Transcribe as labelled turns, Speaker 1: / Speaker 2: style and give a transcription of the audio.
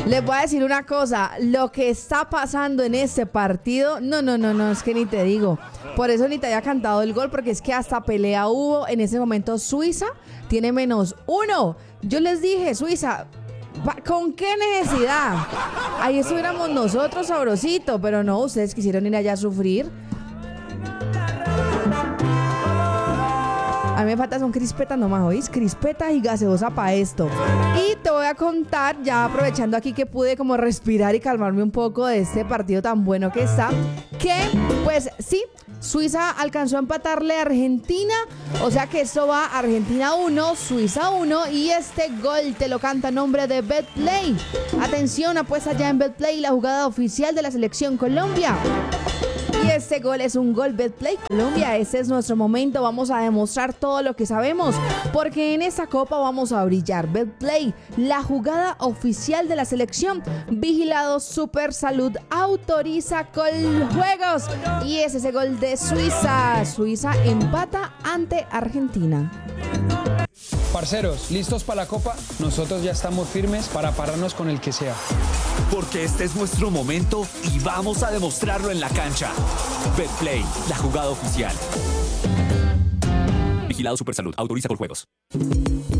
Speaker 1: Les voy a decir una cosa, lo que está pasando en este partido, no, es que ni te digo. Por eso ni te había cantado el gol, porque es que hasta pelea hubo. En ese momento Suiza tiene -1. Yo les dije, Suiza, ¿con qué necesidad? Ahí estuviéramos nosotros sabrosito, pero no, ustedes quisieron ir allá a sufrir. A mí me falta son crispetas nomás, ¿oís? Crispetas y gaseosa para esto. Y te voy a contar, ya aprovechando aquí que pude como respirar y calmarme un poco de este partido tan bueno que está, que pues sí, Suiza alcanzó a empatarle a Argentina, o sea que esto va Argentina 1, Suiza 1, y este gol te lo canta a nombre de Betplay. Atención, apuesta ya en Betplay, la jugada oficial de la selección Colombia. Y este gol es un gol Betplay Colombia. Este es nuestro momento. Vamos a demostrar todo lo que sabemos, porque en esta copa vamos a brillar. Betplay, la jugada oficial de la selección. Vigilado Super Salud, autoriza Coljuegos. Y es ese gol de Suiza. Suiza empata ante Argentina.
Speaker 2: Parceros, ¿listos para la copa? Nosotros ya estamos firmes para pararnos con el que sea.
Speaker 3: Porque este es nuestro momento y vamos a demostrarlo en la cancha. Betplay, la jugada oficial. Vigilado Supersalud, autoriza Coljuegos.